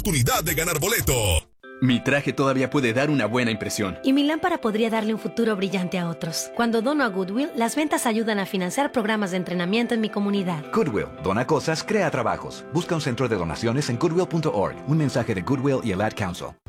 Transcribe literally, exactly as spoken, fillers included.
oportunidad de ganar boleto. Mi traje todavía puede dar una buena impresión. Y mi lámpara podría darle un futuro brillante a otros. Cuando dono a Goodwill, las ventas ayudan a financiar programas de entrenamiento en mi comunidad. Goodwill, dona cosas, crea trabajos. Busca un centro de donaciones en goodwill punto org. Un mensaje de Goodwill y el Ad Council.